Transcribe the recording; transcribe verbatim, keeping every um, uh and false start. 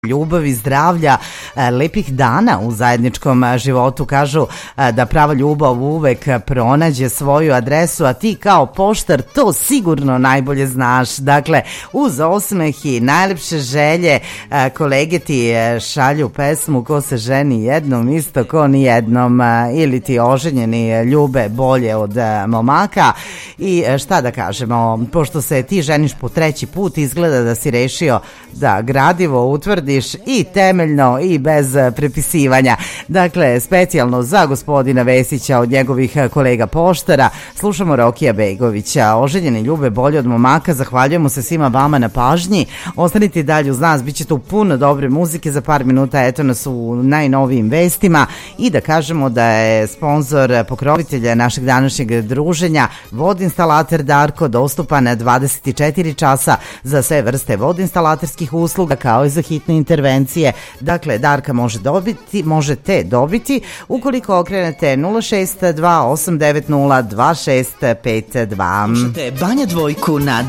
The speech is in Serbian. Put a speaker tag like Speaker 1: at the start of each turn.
Speaker 1: ljubavi, zdravlja, lepih dana u zajedničkom životu. Kažu da prava ljubav uvek pronađe svoju adresu, a ti kao poštar to sigurno najbolje znaš. Dakle, uz osmeh i najlepše želje kolege ti šalju pesmu Ko se ženi jednom, isto ko ni jednom, ili ti oženjeni ljube bolje od momaka. I šta da kažemo, pošto se ti ženiš po treći put, izgleda da si rešio da gradivo utvrdi i temeljno i bez prepisivanja. Dakle, specijalno za gospodina Vesića od njegovih kolega poštara slušamo Rokija Begovića. Oženjeni ljube bolje od momaka. Zahvaljujemo se svima vama na pažnji. Ostanite dalje uz nas, bit će tu puno dobre muzike. Za par minuta eto nas u najnovijim vestima i da kažemo da je sponzor, pokrovitelja našeg današnjeg druženja vodinstalater Darko, dostupan dvadeset četiri časa za sve vrste vodinstalaterskih usluga kao i za hitne intervencije. Dakle, Darka može dobiti, možete dobiti ukoliko okrenete nula šest dva osam devet nula dva šest pet dva.
Speaker 2: Slušate Banja Dvojku na